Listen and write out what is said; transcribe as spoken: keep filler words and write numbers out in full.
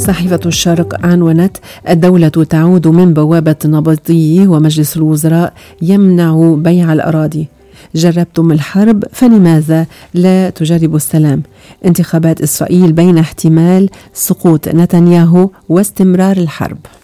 صحيفة الشرق عنونت: الدولة تعود من بوابة نبطي ومجلس الوزراء يمنع بيع الأراضي. جربتم الحرب فلماذا لا تجربوا السلام؟ انتخابات إسرائيل بين احتمال سقوط نتنياهو واستمرار الحرب.